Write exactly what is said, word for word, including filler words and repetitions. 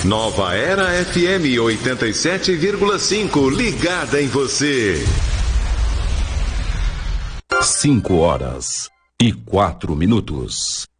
Nova Era F M oitenta e sete vírgula cinco, ligada em você. Cinco horas e quatro minutos.